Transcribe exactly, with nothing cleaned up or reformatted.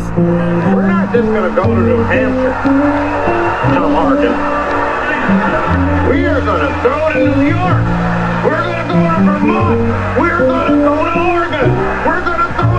We're not just going to go to New Hampshire, Tom Harkin. We are going to go to New York. We're going to go to Vermont. We're going to go to Oregon. We're going to